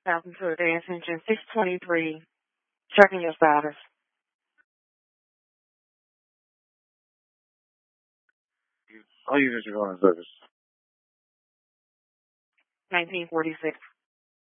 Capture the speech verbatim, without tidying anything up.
Welcome to Advanced Engine six twenty-three. Checking your status. All users are going on service. nineteen forty-six.